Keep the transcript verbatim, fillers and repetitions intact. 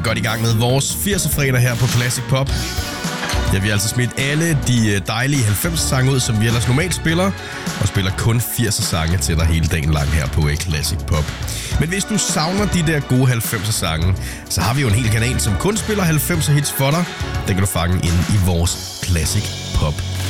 godt i gang med vores firser-fredag her på Classic Pop. Ja, vi har altså smidt alle de dejlige halvfemser-sange ud, som vi ellers normalt spiller, og spiller kun firser-sange til dig hele dagen lang her på Classic Pop. Men hvis du savner de der gode halvfemser-sange, så har vi jo en hel kanal, som kun spiller halvfemser-hits for dig. Den kan du fange inde i vores Classic Pop